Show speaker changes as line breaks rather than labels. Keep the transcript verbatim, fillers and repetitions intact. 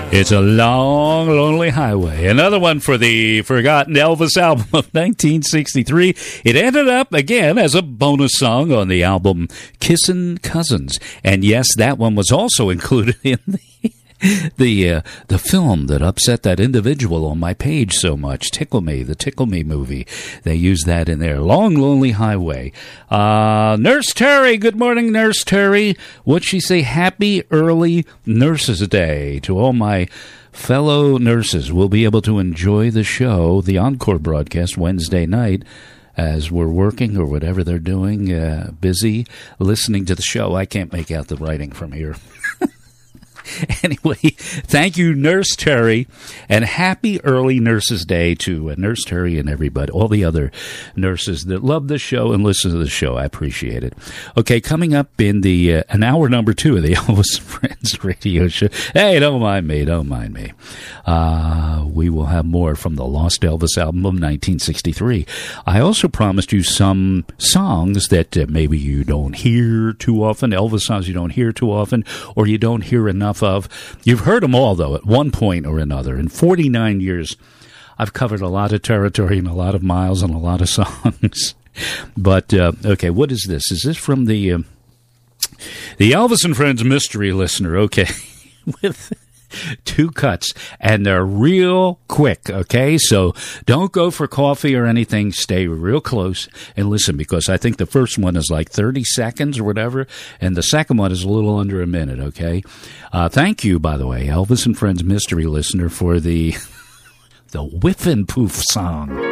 It's a long, lonely highway. Another one for the Forgotten Elvis album of nineteen sixty-three. It ended up, again, as a bonus song on the album Kissin' Cousins. And yes, that one was also included in the the uh, the film that upset that individual on my page so much, Tickle Me, the Tickle Me movie. They used that in there. Long, Lonely Highway. Uh, Nurse Terry, good morning, Nurse Terry. What'd she say? Happy early Nurses Day to all my fellow nurses. We'll be able to enjoy the show, the encore broadcast Wednesday night, as we're working or whatever they're doing, uh, busy listening to the show. I can't make out the writing from here. Anyway, thank you, Nurse Terry, and happy early Nurses Day to uh, Nurse Terry and everybody, all the other nurses that love the show and listen to the show. I appreciate it. Okay, coming up in the uh, an hour number two of the Elvis Friends radio show. Hey, don't mind me, don't mind me. Uh, we will have more from the Lost Elvis album of nineteen sixty-three. I also promised you some songs that uh, maybe you don't hear too often, Elvis songs you don't hear too often, or you don't hear enough of. You've heard them all, though, at one point or another. In forty-nine years, I've covered a lot of territory and a lot of miles and a lot of songs. But, uh, okay, what is this? Is this from the, uh, the Elvis and Friends Mystery Listener? Okay, with two cuts, and they're real quick, okay? So don't go for coffee or anything. Stay real close and listen, because I think the first one is like thirty seconds or whatever, and the second one is a little under a minute, okay? Uh, thank you, by the way, Elvis and Friends Mystery Listener, for the, the Whiff and Poof song.